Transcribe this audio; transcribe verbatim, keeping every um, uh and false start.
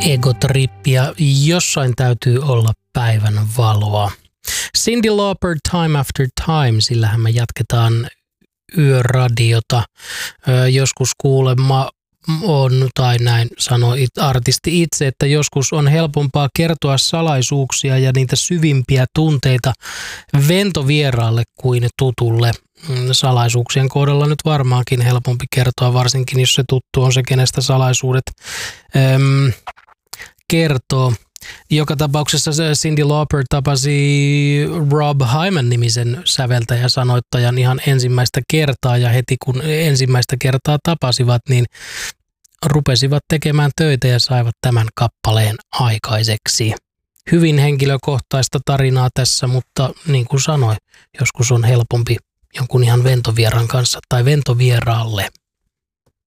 Egotrippi ja jossain täytyy olla päivän valoa. Cyndi Lauper, Time After Time, sillähän me jatketaan yöradiota. Ö, joskus kuulemma on, tai näin sanoi artisti itse, että joskus on helpompaa kertoa salaisuuksia ja niitä syvimpiä tunteita ventovieraalle kuin tutulle. Salaisuuksien kohdalla nyt varmaankin helpompi kertoa, varsinkin jos se tuttu on se, kenestä salaisuudet öm, kertoo. Joka tapauksessa Cyndi Lauper tapasi Rob Hyman-nimisen säveltäjä-sanoittajan ihan ensimmäistä kertaa, ja heti kun ensimmäistä kertaa tapasivat, niin rupesivat tekemään töitä ja saivat tämän kappaleen aikaiseksi. Hyvin henkilökohtaista tarinaa tässä, mutta niin kuin sanoin, joskus on helpompi jonkun ihan ventovieran kanssa tai ventovieraalle